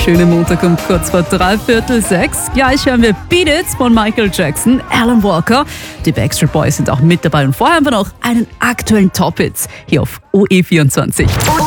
wunderschönen Montag um kurz vor 5:45. Gleich hören wir Beat It von Michael Jackson, Alan Walker. Die Backstreet Boys sind auch mit dabei und vorher haben wir noch einen aktuellen Top-Hit hier auf OE24.